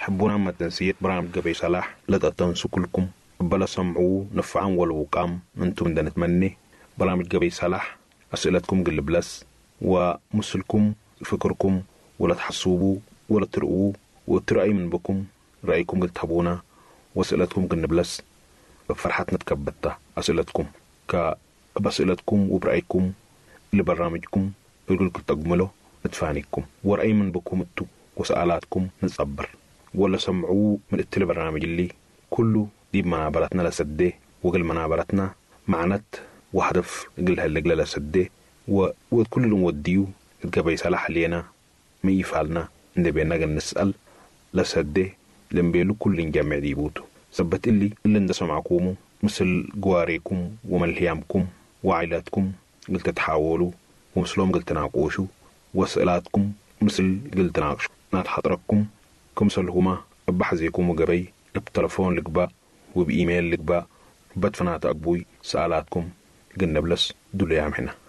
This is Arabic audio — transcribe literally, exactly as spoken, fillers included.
حبونا ما تنسيت برامج قبي صلاح لتأتنسوا كلكم بلا سمعوا نفعان والوقام أنتم دا نتمني برامج قبي صلاح أسئلتكم قل بلس ومسلكم فكركم ولا تحسوبوا ولا ترؤوا وترأي من بكم رأيكم قل تحبونا وأسئلتكم قل بلس فرحتنا تكبتها أسئلتكم كأسئلتكم وبرأيكم لبرامجكم يقولكم تقملوا نتفانيكم ورأي من بكم التو وسألاتكم نتصبر ولا سمعوا من التل برنامج اللي كله دي منابرتنا لسده وقل منابرتنا معنات وهدف قل هالقل لسده وكل اللي نوديو قبي صلاح لينا ما يفعلنا نبينا قل نسأل لسده لنبيلو كل جامع ديبوتو ثبت اللي اللي ندسوا معكم مثل قواريكم وملهيامكم وعائلاتكم قلت تحاولوا ومثلهم قلت تناقوشوا وسألاتكم مثل قلت تناقشوا نات حضركم كمثل هما بحزيكم وقبي بتلفون لقباء وبإيميل لقباء بدفنات أقبوي سألاتكم قلنا بلس دول يا عمحنا